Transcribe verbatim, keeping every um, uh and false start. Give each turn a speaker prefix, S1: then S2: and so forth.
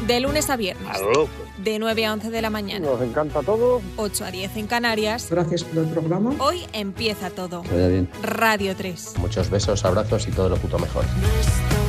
S1: De lunes a viernes.
S2: A lo loco.
S1: De nueve a once de la mañana.
S2: Nos encanta todo.
S1: ocho a diez en Canarias.
S3: Gracias por el programa.
S1: Hoy empieza todo.
S4: Que vaya bien.
S1: Radio tres.
S4: Muchos besos, abrazos y todo lo puto mejor.